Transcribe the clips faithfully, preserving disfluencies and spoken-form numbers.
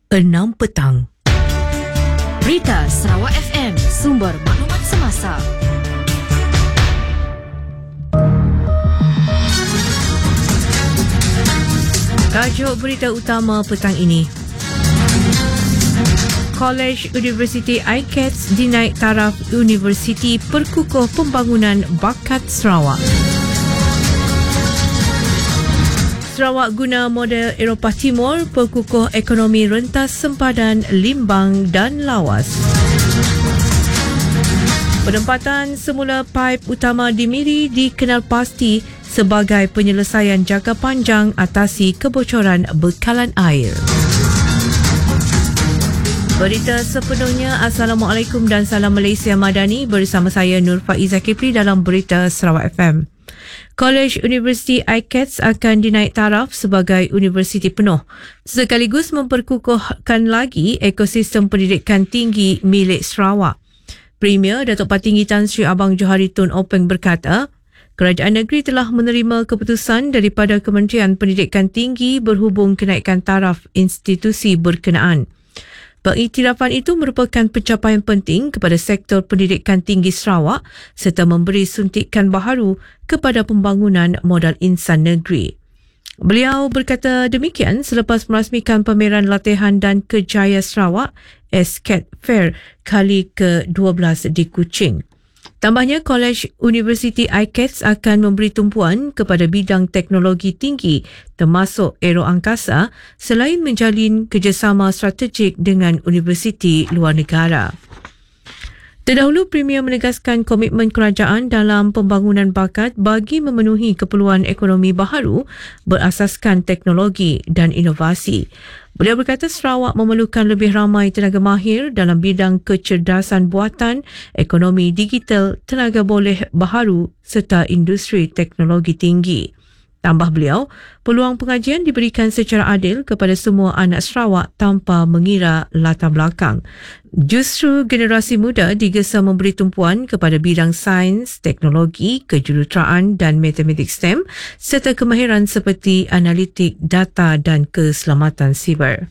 enam petang. Berita Sarawak F M, sumber maklumat semasa. Tajuk berita utama petang ini. Kolej Universiti I C A T S dinaik taraf Universiti Perkukuh Pembangunan Bakat Sarawak. Sarawak guna model Eropah Timur, perkukuh ekonomi rentas sempadan, limbang dan lawas. Penempatan semula paip utama di Miri dikenal pasti sebagai penyelesaian jangka panjang atasi kebocoran bekalan air. Berita sepenuhnya. Assalamualaikum dan salam Malaysia Madani, bersama saya Nur Faizah Kipri dalam Berita Sarawak F M. Kolej Universiti I C A T S akan dinaik taraf sebagai universiti penuh, sekaligus memperkukuhkan lagi ekosistem pendidikan tinggi milik Sarawak. Premier Datuk Patinggi Tan Sri Abang Johari Tun Openg berkata, kerajaan negeri telah menerima keputusan daripada Kementerian Pendidikan Tinggi berhubung kenaikan taraf institusi berkenaan. Pengiktirafan itu merupakan pencapaian penting kepada sektor pendidikan tinggi Sarawak serta memberi suntikan baharu kepada pembangunan modal insan negeri. Beliau berkata demikian selepas merasmikan pameran latihan dan kejayaan Sarawak S C A T Fair kali ke dua belas di Kuching. Tambahnya, Kolej Universiti I C A T S akan memberi tumpuan kepada bidang teknologi tinggi termasuk aero angkasa selain menjalin kerjasama strategik dengan universiti luar negara. Terdahulu, Premier menegaskan komitmen kerajaan dalam pembangunan bakat bagi memenuhi keperluan ekonomi baharu berasaskan teknologi dan inovasi. Beliau berkata Sarawak memerlukan lebih ramai tenaga mahir dalam bidang kecerdasan buatan, ekonomi digital, tenaga boleh baharu serta industri teknologi tinggi. Tambah beliau, peluang pengajian diberikan secara adil kepada semua anak Sarawak tanpa mengira latar belakang. Justru generasi muda digesa memberi tumpuan kepada bidang sains, teknologi, kejuruteraan dan matematik STEM serta kemahiran seperti analitik, data dan keselamatan siber.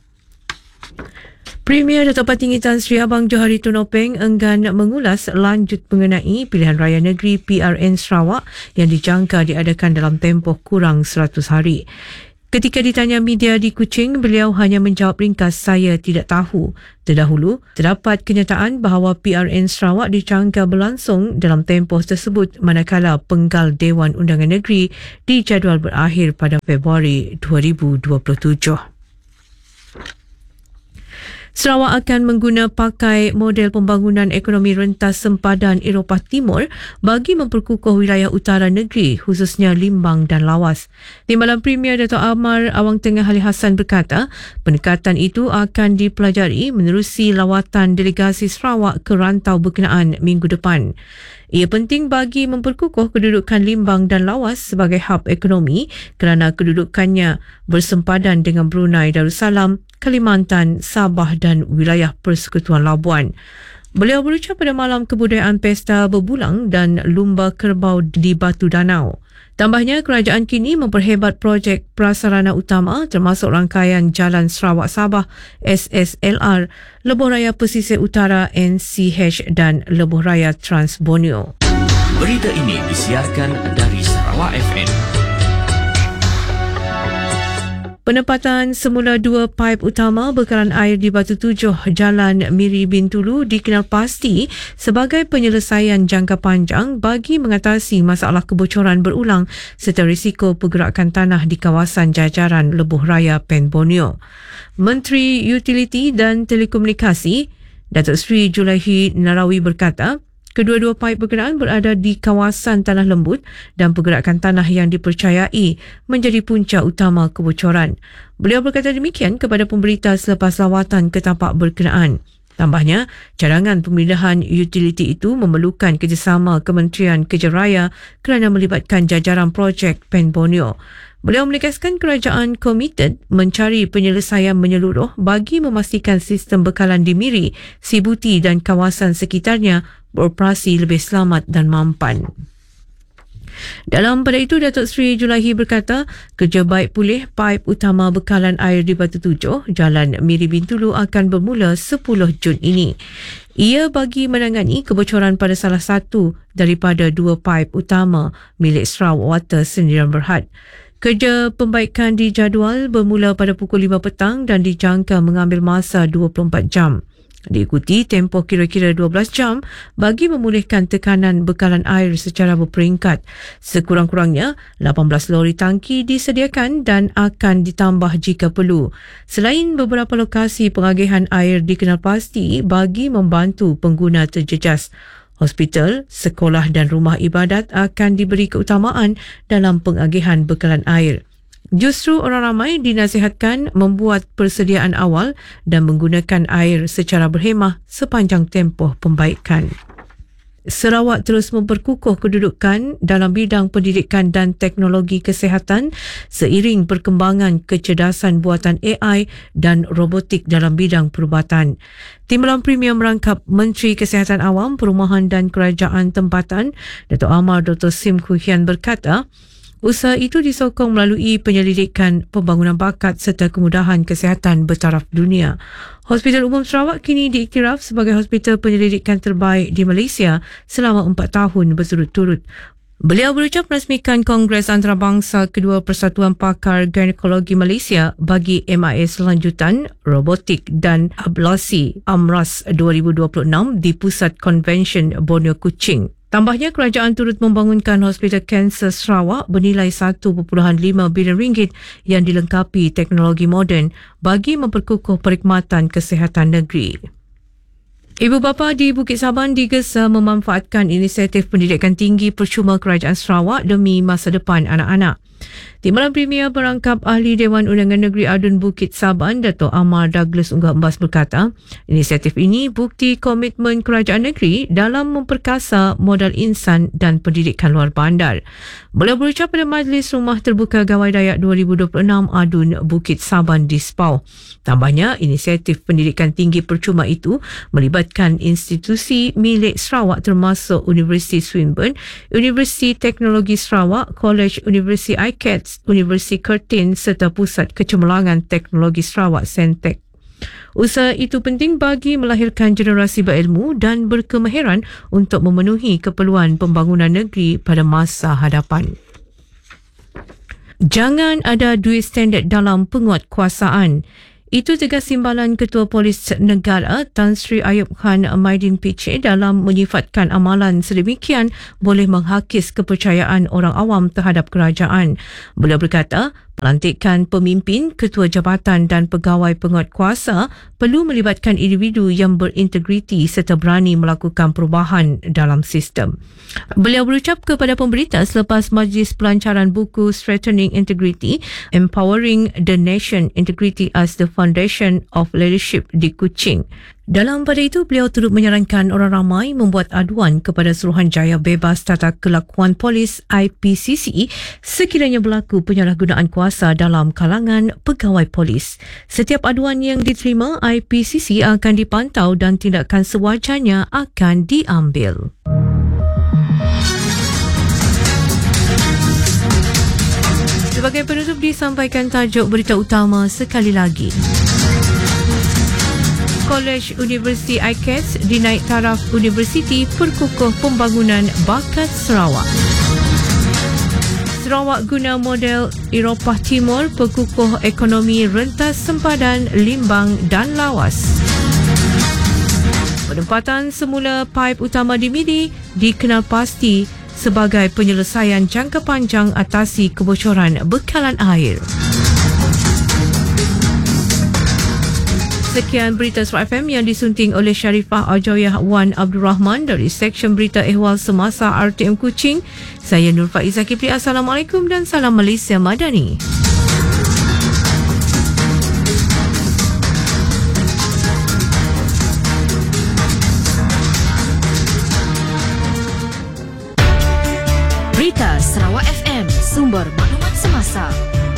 Premier Datuk Patinggi Tan Sri Abang Johari Tun Openg enggan mengulas lanjut mengenai pilihan raya negeri P R N Sarawak yang dijangka diadakan dalam tempoh kurang seratus hari. Ketika ditanya media di Kuching, beliau hanya menjawab ringkas, saya tidak tahu. Terdahulu, terdapat kenyataan bahawa P R N Sarawak dijangka berlangsung dalam tempoh tersebut manakala penggal Dewan Undangan Negeri dijadual berakhir pada Februari dua ribu dua puluh tujuh. Sarawak akan mengguna pakai model pembangunan ekonomi rentas sempadan Eropah Timur bagi memperkukuh wilayah utara negeri, khususnya limbang dan lawas. Timbalan Premier Dato' Amar Awang Tengah Ali Hassan berkata, pendekatan itu akan dipelajari menerusi lawatan delegasi Sarawak ke rantau berkenaan minggu depan. Ia penting bagi memperkukuh kedudukan limbang dan lawas sebagai hub ekonomi kerana kedudukannya bersempadan dengan Brunei Darussalam, Kalimantan, Sabah dan wilayah Persekutuan Labuan. Beliau berucap pada malam kebudayaan Pesta Berbulang dan Lumba Kerbau di Batu Danau. Tambahnya, kerajaan kini memperhebat projek prasarana utama termasuk rangkaian Jalan Sarawak-Sabah S S L R, Lebuh Raya Pesisir Utara N C H dan Lebuh Raya Trans Borneo. Berita ini disiarkan dari Sarawak F M. Penempatan semula dua paip utama bekalan air di Batu Tujuh Jalan Miri Bintulu dikenal pasti sebagai penyelesaian jangka panjang bagi mengatasi masalah kebocoran berulang serta risiko pergerakan tanah di kawasan jajaran Lebuh Raya Pen Borneo. Menteri Utiliti dan Telekomunikasi Datuk Seri Julaihi Narawi berkata, kedua-dua paip berkenaan berada di kawasan tanah lembut dan pergerakan tanah yang dipercayai menjadi punca utama kebocoran. Beliau berkata demikian kepada pemberita selepas lawatan ke tapak berkenaan. Tambahnya, cadangan pemindahan utiliti itu memerlukan kerjasama Kementerian Kerja Raya kerana melibatkan jajaran projek Pen Borneo. Beliau menegaskan kerajaan komited mencari penyelesaian menyeluruh bagi memastikan sistem bekalan di Miri, Sibuti dan kawasan sekitarnya beroperasi lebih selamat dan mampan. Dalam pada itu, Datuk Seri Julaihi berkata, kerja baik pulih paip utama bekalan air di Batu Tujuh, Jalan Miri Bintulu akan bermula sepuluh Jun ini. Ia bagi menangani kebocoran pada salah satu daripada dua paip utama milik Sarawak Water Sdn Bhd. Kerja pembaikan dijadual bermula pada pukul lima petang dan dijangka mengambil masa dua puluh empat jam. Diikuti tempoh kira-kira dua belas jam bagi memulihkan tekanan bekalan air secara berperingkat. Sekurang-kurangnya lapan belas lori tangki disediakan dan akan ditambah jika perlu. Selain beberapa lokasi pengagihan air dikenal pasti bagi membantu pengguna terjejas, hospital, sekolah dan rumah ibadat akan diberi keutamaan dalam pengagihan bekalan air. Justru orang ramai dinasihatkan membuat persediaan awal dan menggunakan air secara berhemah sepanjang tempoh pembaikan. Sarawak terus memperkukuh kedudukan dalam bidang pendidikan dan teknologi kesihatan seiring perkembangan kecerdasan buatan A I dan robotik dalam bidang perubatan. Timbalan Premier merangkap Menteri Kesihatan Awam, Perumahan dan Kerajaan Tempatan, Datuk Amar Doktor Sim Koo Hian berkata, usaha itu disokong melalui penyelidikan pembangunan bakat serta kemudahan kesihatan bertaraf dunia. Hospital Umum Sarawak kini diiktiraf sebagai hospital penyelidikan terbaik di Malaysia selama empat tahun berturut-turut. Beliau berucap merasmikan Kongres Antarabangsa Kedua Persatuan Pakar Ginekologi Malaysia bagi M I S Lanjutan, Robotik dan Ablasi Amras dua ribu dua puluh enam di Pusat Convention Borneo Kuching. Tambahnya, kerajaan turut membangunkan Hospital Kanser Sarawak bernilai satu perpuluhan lima bilion ringgit yang dilengkapi teknologi moden bagi memperkukuh perkhidmatan kesihatan negeri. Ibu bapa di Bukit Saban digesa memanfaatkan inisiatif pendidikan tinggi percuma Kerajaan Sarawak demi masa depan anak-anak. Timbalan Premier berangkap Ahli Dewan Undangan Negeri Adun Bukit Saban, Datuk Amar Douglas Unggah Embas berkata, inisiatif ini bukti komitmen kerajaan negeri dalam memperkasa modal insan dan pendidikan luar bandar. Beliau berucap pada Majlis Rumah Terbuka Gawai Dayak dua ribu dua puluh enam Adun Bukit Saban di Spau. Tambahnya, inisiatif pendidikan tinggi percuma itu melibatkan institusi milik Sarawak termasuk Universiti Swinburne, Universiti Teknologi Sarawak, College Universiti I C A T S, Universiti Curtin serta Pusat Kecemerlangan Teknologi Sarawak Sentek. Usaha itu penting bagi melahirkan generasi berilmu dan berkemahiran untuk memenuhi keperluan pembangunan negeri pada masa hadapan. Jangan ada duit standard dalam penguatkuasaan. Itu tegas timbalan Ketua Polis Negara Tan Sri Ayub Khan Maidin P C dalam menyifatkan amalan sedemikian boleh menghakis kepercayaan orang awam terhadap kerajaan. Beliau berkata, pelantikan pemimpin, ketua jabatan dan pegawai penguatkuasa perlu melibatkan individu yang berintegriti serta berani melakukan perubahan dalam sistem. Beliau berucap kepada pemberita selepas majlis pelancaran buku Strengthening Integrity, Empowering the Nation, Integrity as the Foundation of Leadership di Kuching. Dalam pada itu, beliau turut menyarankan orang ramai membuat aduan kepada Suruhanjaya Bebas Tata Kelakuan Polis I P C C sekiranya berlaku penyalahgunaan kuasa dalam kalangan pegawai polis. Setiap aduan yang diterima, I P C C akan dipantau dan tindakan sewajarnya akan diambil. Sebagai penutup, disampaikan tajuk berita utama sekali lagi. College Universiti I C A T S dinaik taraf Universiti Perkukuh Pembangunan Bakat Sarawak. Sarawak guna model Eropah Timur, perkukuh ekonomi rentas sempadan, limbang dan lawas. Penempatan semula paip utama di Miri dikenal pasti sebagai penyelesaian jangka panjang atasi kebocoran bekalan air. Sekian berita Sarawak F M yang disunting oleh Sharifah Ajoyah Wan Abdul Rahman dari Seksyen Berita Ehwal Semasa R T M Kuching. Saya Nur Faiza Kipli. Assalamualaikum dan salam Malaysia Madani. Berita Sarawak F M, sumber maklumat semasa.